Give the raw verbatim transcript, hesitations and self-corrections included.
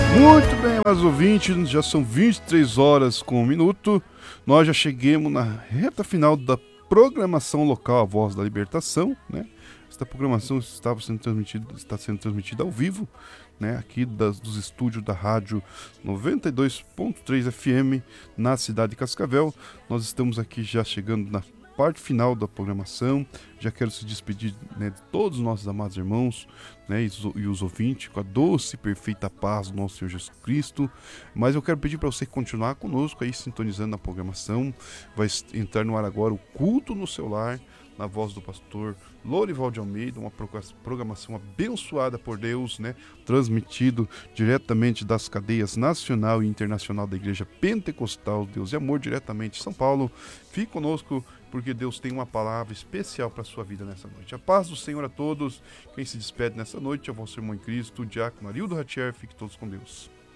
Muito bem, mais ouvintes, já são vinte e três horas com um minuto. Nós já chegamos na reta final da programação local A Voz da Libertação, né? Esta programação estava sendo transmitida, está sendo transmitida ao vivo, né? Aqui das, dos estúdios da rádio noventa e dois ponto três F M na cidade de Cascavel. Nós estamos aqui já chegando na parte final da programação. Já quero se despedir, né, de todos os nossos amados irmãos, né, e, os, e os ouvintes, com a doce e perfeita paz do nosso Senhor Jesus Cristo. Mas eu quero pedir para você continuar conosco aí, sintonizando na programação. Vai entrar no ar agora o Culto no Seu Lar, na voz do pastor Lorival de Almeida, uma programação abençoada por Deus, né, transmitido diretamente das cadeias nacional e internacional da Igreja Pentecostal Deus e Amor, diretamente de São Paulo. Fique conosco, porque Deus tem uma palavra especial para a sua vida nessa noite. A paz do Senhor a todos. Quem se despede nessa noite é o vosso irmão em Cristo, o diácono Arildo Ratier. Fique todos com Deus.